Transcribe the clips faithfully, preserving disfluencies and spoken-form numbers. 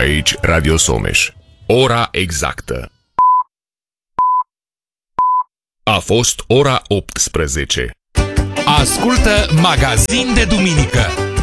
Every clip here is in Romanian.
Aici Radio Someș. Ora exactă. A fost ora optsprezece. Ascultă Magazin de Duminică.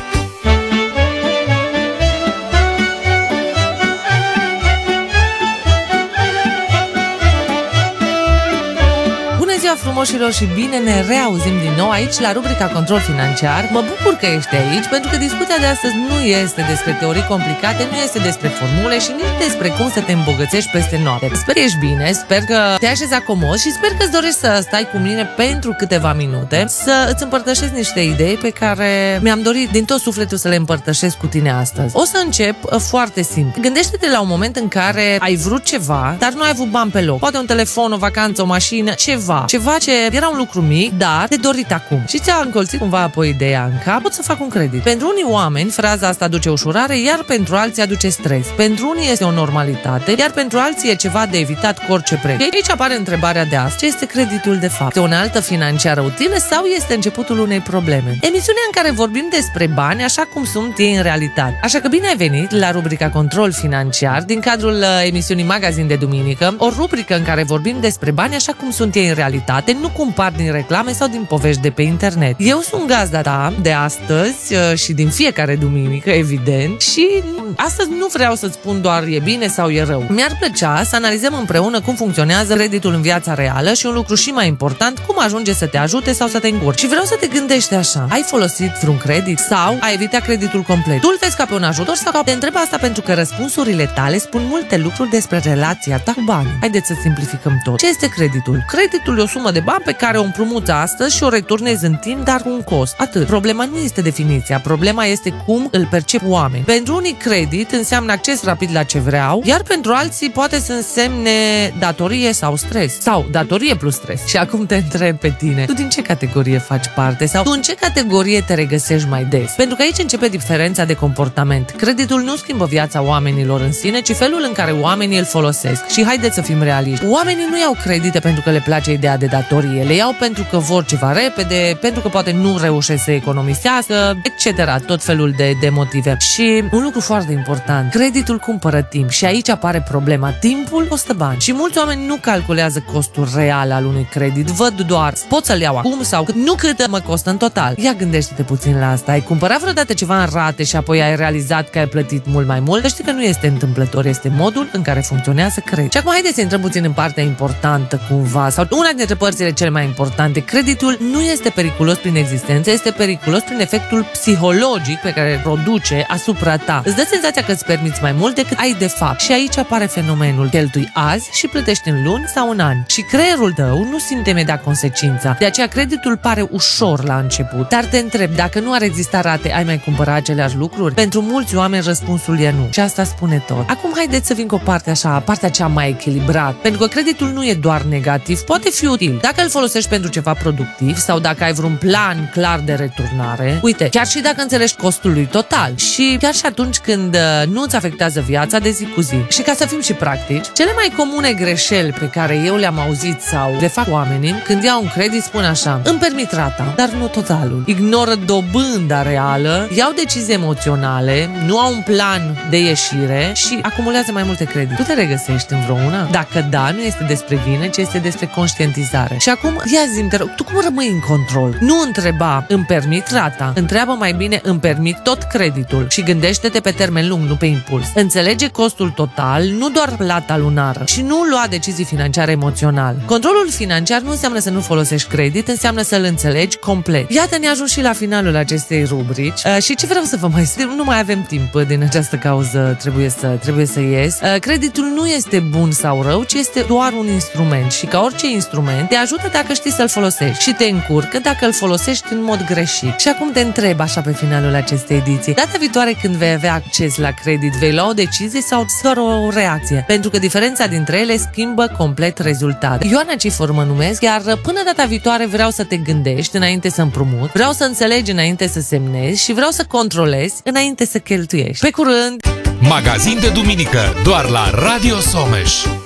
Frumoșilor și bine ne reauzim din nou aici la rubrica Control Financiar. Mă bucur că ești aici pentru că discuția de astăzi nu este despre teorii complicate, nu este despre formule și nici despre cum să te îmbogățești peste noapte. Sper că ești bine, sper că te așezi acomod și sper că îți dorești să stai cu mine pentru câteva minute să îți împărtășesc niște idei pe care mi-am dorit din tot sufletul să le împărtășesc cu tine astăzi. O să încep foarte simplu. Gândește-te la un moment în care ai vrut ceva, dar nu ai avut bani pe loc. Poate un telefon, o vacanță, o mașină, ceva. Ceva ce era un lucru mic, dar de dorit acum. Și ți-a încolțit cumva apoi ideea în cap, pot să fac un credit. Pentru unii oameni, fraza asta aduce ușurare, iar pentru alții aduce stres. Pentru unii este o normalitate, iar pentru alții e ceva de evitat cu orice preț. Și aici apare întrebarea de azi. Ce este creditul de fapt? Este o unealtă financiară utilă sau este începutul unei probleme? Emisiunea în care vorbim despre bani așa cum sunt ei în realitate. Așa că bine ai venit la rubrica Control Financiar din cadrul emisiunii Magazin de Duminică, o rubrică în care vorbim despre bani așa cum sunt ei în realitate, nu cumpar din reclame sau din povești de pe internet. Eu sunt gazda ta de astăzi și din fiecare duminică, evident, și astăzi nu vreau să-ți spun doar e bine sau e rău. Mi-ar plăcea să analizăm împreună cum funcționează creditul în viața reală și un lucru și mai important, cum ajunge să te ajute sau să te încurci. Și vreau să te gândești așa. Ai folosit vreun credit sau ai evitat creditul complet? Tu îl vezi ca pe un ajutor sau ca... Te întreb asta pentru că răspunsurile tale spun multe lucruri despre relația ta cu banii. Haideți să simplificăm tot. Ce este creditul? Creditul e o sumă de bani pe care o împrumuți astăzi și o returnezi în timp, dar cu un cost. Atât. Problema nu este definiția, problema este cum îl percep oameni. Pentru unii credit înseamnă acces rapid la ce vreau, iar pentru alții poate să însemne datorie sau stres. Sau datorie plus stres. Și acum te întreb pe tine, tu din ce categorie faci parte? Sau tu în ce categorie te regăsești mai des? Pentru că aici începe diferența de comportament. Creditul nu schimbă viața oamenilor în sine, ci felul în care oamenii îl folosesc. Și haideți să fim realiști. Oamenii nu iau credite pentru că le place ideea de datorie. Le iau pentru că vor ceva repede, pentru că poate nu reușesc să economisească, et cetera. Tot felul de, de motive. Și un lucru foarte important, creditul cumpără timp și aici apare problema. Timpul costă bani și mulți oameni nu calculează costul real al unui credit. Văd doar, pot să-l iau acum sau nu cât mă costă în total. Ia gândește-te puțin la asta. Ai cumpărat vreodată ceva în rate și apoi ai realizat că ai plătit mult mai mult? Știi că nu este întâmplător, este modul în care funcționează creditul. Și acum haideți să intrăm puțin în partea importantă cumva sau una dintre părțile cele mai importante. Creditul nu este periculos prin existență, este periculos prin efectul psihologic pe care îl produce asupra ta. Îți dă senzația că îți permiți mai mult decât ai de fapt. Și aici apare fenomenul. Cheltui azi și plătești în luni sau în ani. Și creierul tău nu simte imediat consecința. De aceea creditul pare ușor la început. Dar te întreb, dacă nu ar exista rate, ai mai cumpăra aceleași lucruri? Pentru mulți oameni răspunsul e nu. Și asta spune tot. Acum haideți să vin cu o parte așa, partea cea mai echilibrată. Pentru că creditul nu e doar negativ, poate fi util. Dacă îl folosești pentru ceva productiv sau dacă ai vreun plan clar de returnare, uite, chiar și dacă înțelegi costul lui total și chiar și atunci când nu îți afectează viața de zi cu zi. Și ca să fim și practici, cele mai comune greșeli pe care eu le-am auzit sau le fac oamenii când iau un credit spun așa: îmi permit rata, dar nu totalul. Ignoră dobânda reală, iau decizii emoționale, nu au un plan de ieșire și acumulează mai multe credite. Tu te regăsești în vreuna? Dacă da, nu este despre vină, ci este despre conștientizare. Și acum, ia zi-mi, te rog, tu cum rămâi în control? Nu întreba, îmi permit rata, întreabă mai bine, îmi permit tot creditul și gândește-te pe termen lung, nu pe impuls. Înțelege costul total, nu doar plata lunară și nu lua decizii financiare emoțional. Controlul financiar nu înseamnă să nu folosești credit, înseamnă să-l înțelegi complet. Iată, ne ajung și la finalul acestei rubrici uh, și ce vreau să vă mai spun, nu mai avem timp din această cauză, trebuie să, trebuie să ies. Uh, creditul nu este bun sau rău, ci este doar un instrument și ca orice instrument te ajută dacă știi să-l folosești și te încurcă dacă îl folosești în mod greșit. Și acum te întreb așa pe finalul acestei ediții, data viitoare când vei avea acces la credit, vei lua o decizie sau doar o reacție? Pentru că diferența dintre ele schimbă complet rezultatul. Ioana Cifor mă numesc, iar până data viitoare vreau să te gândești înainte să împrumuți, vreau să înțelegi înainte să semnezi și vreau să controlezi înainte să cheltuiești. Pe curând! Magazin de Duminică, doar la Radio Someș.